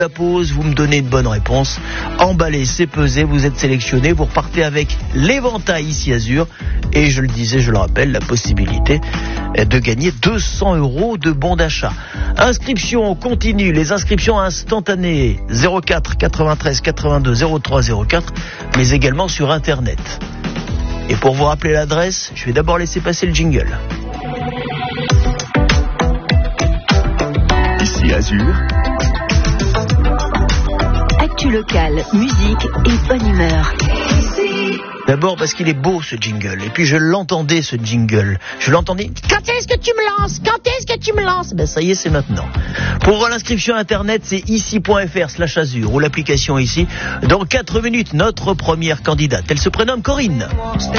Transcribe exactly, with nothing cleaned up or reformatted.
La pause, vous me donnez une bonne réponse. Emballé, c'est pesé, vous êtes sélectionné, vous repartez avec l'éventail ici Azur. Et je le disais, je le rappelle, la possibilité de gagner deux cents euros de bons d'achat. Inscription continue, les inscriptions instantanées zéro quatre quatre-vingt-treize quatre-vingt-deux zéro trois zéro quatre, mais également sur Internet. Et pour vous rappeler l'adresse, je vais d'abord laisser passer le jingle. Ici Azur. Actu locale, musique et bonne humeur. D'abord parce qu'il est beau ce jingle. Et puis je l'entendais ce jingle. Je l'entendais. Quand est-ce que tu me lances? Quand est-ce que tu me lances? Ben ça y est, c'est maintenant. Pour l'inscription internet, c'est ici.fr slash Azur ou l'application ici. Dans quatre minutes, notre première candidate. Elle se prénomme Corinne.